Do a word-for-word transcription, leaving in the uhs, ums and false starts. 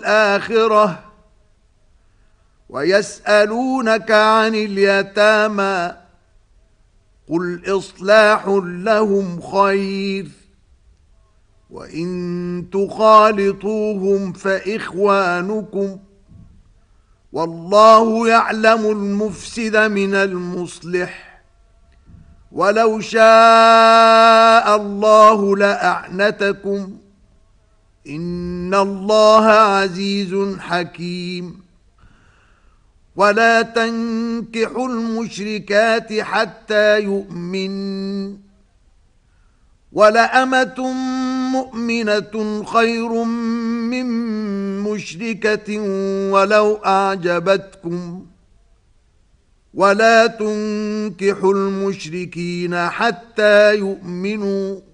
الآخرة ويسألونك عن اليتامى قل إصلاح لهم خير وإن تخالطوهم فإخوانكم والله يعلم المفسد من المصلح ولو شاء الله لأعنتكم إن الله عزيز حكيم ولا تنكحوا المشركات حتى يؤمن ولأمة مؤمنة خير من مشركة ولو أعجبتكم ولا تنكحوا المشركين حتى يؤمنوا